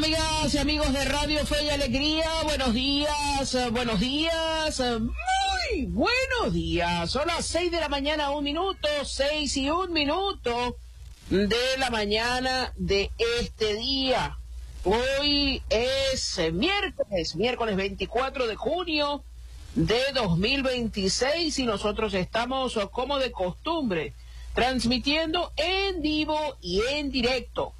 Amigas y amigos de Radio Fe y Alegría, buenos días, muy buenos días. Son las 6 de la mañana, 1 minuto, 6:01 de la mañana de este día. Hoy es miércoles 24 de junio de 2026 y nosotros estamos, como de costumbre, transmitiendo en vivo y en directo